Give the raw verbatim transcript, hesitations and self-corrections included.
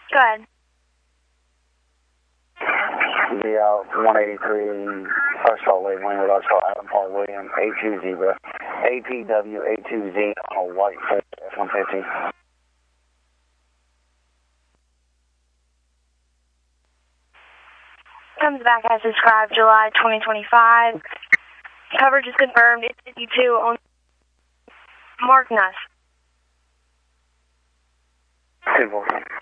Go ahead. Be out one eighty-three, Salt Lake Lane with Oscar Adam Paul William, A two Zebra, A P W A two Z on a white Ford F one fifty. Comes back as described, July twenty twenty-five. Coverage is confirmed. It's fifty-two on Mark Nuss. two four.